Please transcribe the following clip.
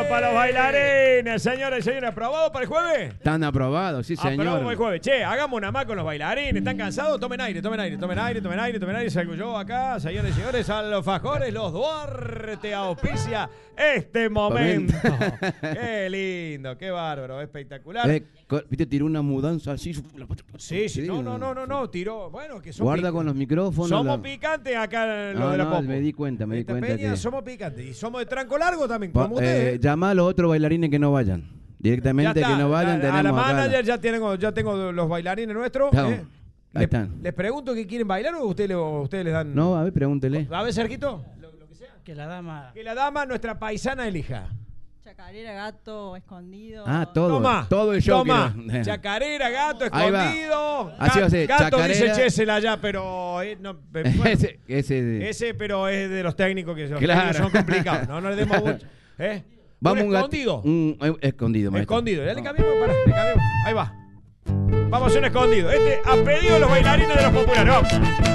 para los bailarines, señores y señores. ¿Aprobado para el jueves? Están aprobados, sí, señor. Aprobado para el jueves. Che, hagamos una más con los bailarines. ¿Están cansados? Tomen aire, tomen aire, tomen aire, tomen aire, tomen aire. Salgo yo acá, señores y señores, a los Fajores, los Duarte auspicia este momento. Qué lindo, qué bárbaro, espectacular. Viste, tiró una mudanza así. Sí, no, tiró. Bueno, que son Guarda con los micrófonos. Somos picantes acá en lo de la Popo. Me di cuenta Peña, que... somos picantes. Y somos de tranco largo también, como ustedes. Llama a los otros bailarines que no vayan. Directamente que no vayan. A la manager ya tengo los bailarines nuestros. Ahí están. ¿Les pregunto que quieren bailar o ustedes les dan? No, a ver, pregúntele. A ver, Sergito. Lo que sea. Que la dama, nuestra paisana, elija. Chacarera, gato, escondido. Todo. Todo el show. Chacarera, gato, escondido. Así va a ser. Gato Chacarera. dice Chesel allá, pero... bueno, ese pero es de los técnicos que son complicados. No le demos mucho. Vamos ¿Un escondido? Un escondido, maestro. Escondido. Ya le cambiamos. Ahí va. Vamos a hacer un escondido. A pedido de los bailarines de los populares. Vamos.